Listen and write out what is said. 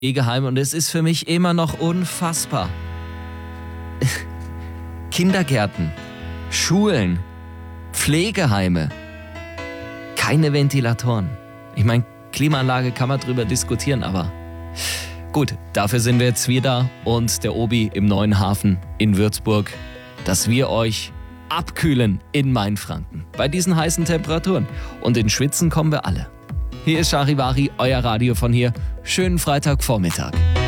Pflegeheim und es ist für mich immer noch unfassbar. Kindergärten, Schulen, Pflegeheime, keine Ventilatoren. Ich meine, Klimaanlage kann man drüber diskutieren, aber gut, dafür sind wir jetzt wieder und der Obi im neuen Hafen in Würzburg, dass wir euch abkühlen in Mainfranken bei diesen heißen Temperaturen. Und in Schwitzen kommen wir alle. Hier ist Charivari, euer Radio von hier. Schönen Freitagvormittag.